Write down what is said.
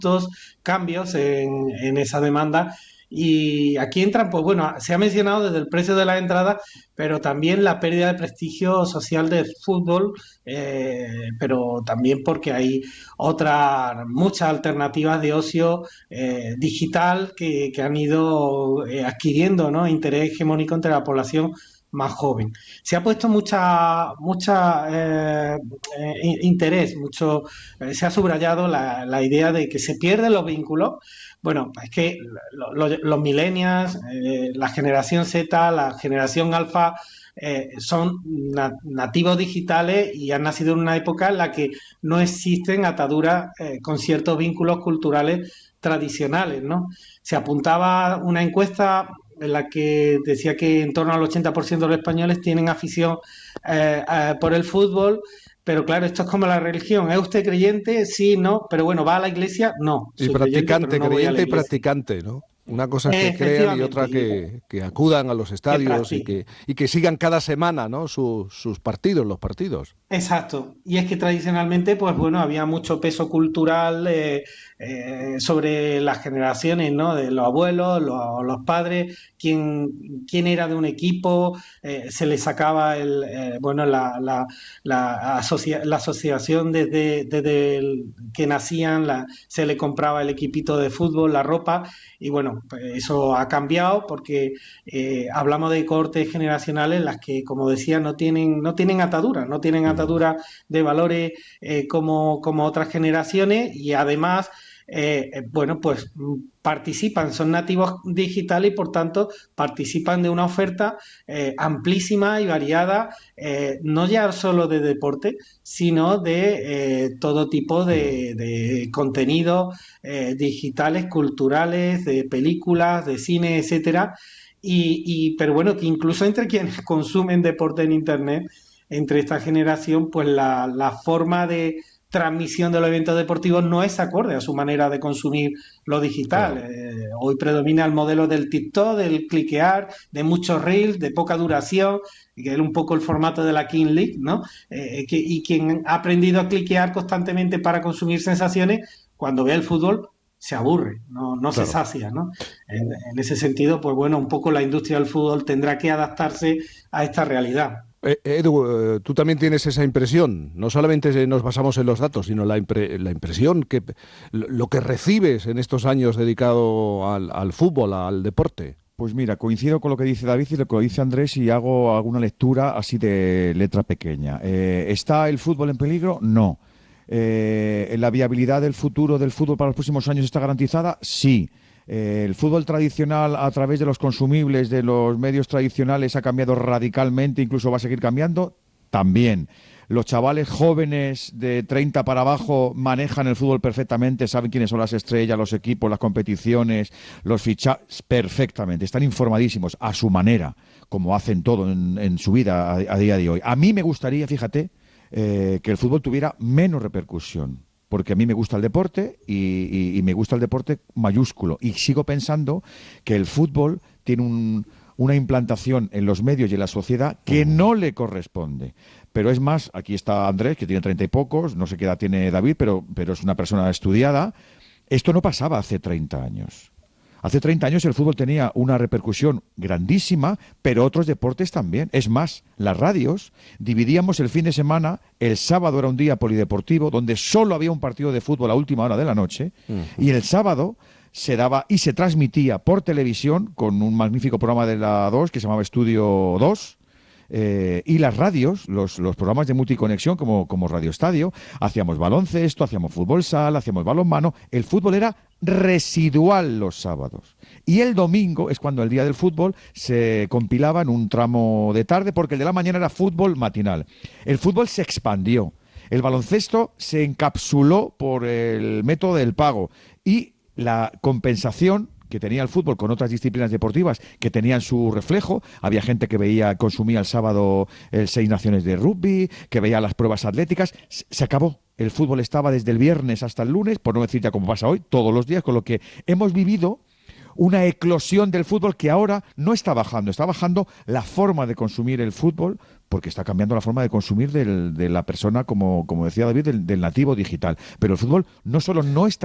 cambios en esa demanda. Y aquí entran, pues bueno, se ha mencionado desde el precio de la entrada, pero también la pérdida de prestigio social del fútbol, pero también porque hay otras muchas alternativas de ocio digital que han ido adquiriendo, ¿no?, interés hegemónico entre la población más joven. Se ha puesto interés, se ha subrayado la idea de que se pierden los vínculos. Bueno, es que los millennials, la generación Z, la generación alfa, son nativos digitales y han nacido en una época en la que no existen ataduras con ciertos vínculos culturales tradicionales, ¿no? Se apuntaba una encuesta en la que decía que en torno al 80% de los españoles tienen afición por el fútbol, pero claro, esto es como la religión. ¿Es usted creyente? Sí, no, pero bueno, ¿va a la iglesia? No, Y soy creyente, pero practicante, no voy a la creyente y iglesia. practicante, ¿no? Una cosa es que crean y Efectivamente, otra que acudan a los que estadios practique. y que sigan cada semana, ¿no? Sus partidos, los partidos. Exacto. Y es que tradicionalmente, pues bueno, había mucho peso cultural sobre las generaciones, ¿no? De los abuelos, los padres, quién era de un equipo, se le sacaba bueno, la asociación desde que nacían, se le compraba el equipito de fútbol, la ropa, y bueno, pues eso ha cambiado porque hablamos de cortes generacionales en las que, como decía, no tienen ataduras, no tienen Mm. ataduras de valores como otras generaciones y además, bueno, pues participan, son nativos digitales y por tanto participan de una oferta amplísima y variada, no ya solo de deporte, sino de todo tipo Mm. de contenidos digitales, culturales, de películas, de cine, etcétera. Pero bueno, que incluso entre quienes consumen deporte en Internet, entre esta generación, pues la forma de transmisión de los eventos deportivos no es acorde a su manera de consumir lo digital. Claro. Hoy predomina el modelo del TikTok, del cliquear, de muchos reels, de poca duración, que es un poco el formato de la King League, ¿no? Y quien ha aprendido a cliquear constantemente para consumir sensaciones, cuando ve el fútbol, se aburre, no se Claro. sacia, ¿no? En ese sentido, pues bueno, un poco la industria del fútbol tendrá que adaptarse a esta realidad. Edu, tú también tienes esa impresión. No solamente nos basamos en los datos, sino la impresión que lo que recibes en estos años dedicado al fútbol, al deporte. Pues mira, coincido con lo que dice David y lo que dice Andrés y hago alguna lectura así de letra pequeña. ¿Está el fútbol en peligro? No. ¿La viabilidad del futuro del fútbol para los próximos años está garantizada? Sí. El fútbol tradicional a través de los consumibles, de los medios tradicionales, ha cambiado radicalmente, incluso va a seguir cambiando. También. Los chavales jóvenes de 30 para abajo manejan el fútbol perfectamente, saben quiénes son las estrellas, los equipos, las competiciones, los fichajes perfectamente. Están informadísimos a su manera, como hacen todo en su vida a día de hoy. A mí me gustaría, fíjate, que el fútbol tuviera menos repercusión, porque a mí me gusta el deporte y me gusta el deporte mayúsculo. Y sigo pensando que el fútbol tiene una implantación en los medios y en la sociedad que no le corresponde. Pero es más, aquí está Andrés, que tiene 30 y pocos, no sé qué edad tiene David, pero es una persona estudiada. Esto no pasaba hace 30 años. Hace 30 años el fútbol tenía una repercusión grandísima, pero otros deportes también. Es más, las radios dividíamos el fin de semana, el sábado era un día polideportivo, donde solo había un partido de fútbol a última hora de la noche, y el sábado se daba y se transmitía por televisión con un magnífico programa de la 2 que se llamaba Estudio 2. Y las radios, los programas de multiconexión como Radio Estadio, hacíamos baloncesto, hacíamos fútbol sala, hacíamos balonmano. El fútbol era residual los sábados. Y el domingo es cuando el día del fútbol se compilaba en un tramo de tarde, porque el de la mañana era fútbol matinal. El fútbol se expandió. El baloncesto se encapsuló por el método del pago. Y la compensación que tenía el fútbol con otras disciplinas deportivas que tenían su reflejo. Había gente que consumía el sábado el 6 Naciones de rugby, que veía las pruebas atléticas. Se acabó. El fútbol estaba desde el viernes hasta el lunes, por no decir ya como pasa hoy, todos los días, con lo que hemos vivido una eclosión del fútbol que ahora no está bajando la forma de consumir el fútbol, porque está cambiando la forma de consumir de la persona, como decía David, del nativo digital. Pero el fútbol no solo no está